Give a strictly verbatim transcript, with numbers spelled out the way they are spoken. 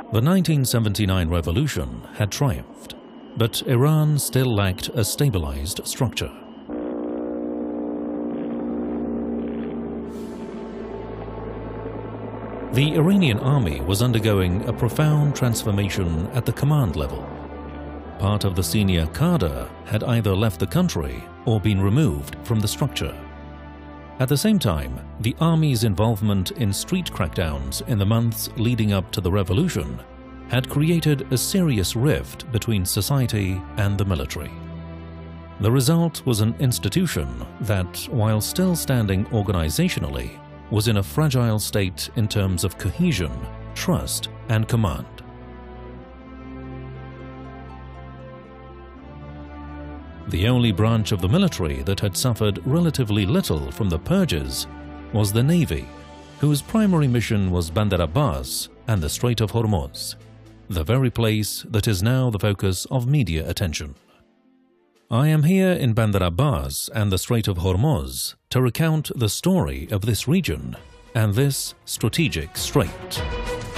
The nineteen seventy-nine revolution had triumphed, but Iran still lacked a stabilized structure. The Iranian army was undergoing a profound transformation at the command level. Part of the senior cadre had either left the country or been removed from the structure. At the same time, the army's involvement in street crackdowns in the months leading up to the revolution had created a serious rift between society and the military. The result was an institution that, while still standing organizationally, was in a fragile state in terms of cohesion, trust, and command. The only branch of the military that had suffered relatively little from the purges was the Navy, whose primary mission was Bandar Abbas and the Strait of Hormuz, the very place that is now the focus of media attention. I am here in Bandar Abbas and the Strait of Hormuz to recount the story of this region and this strategic strait.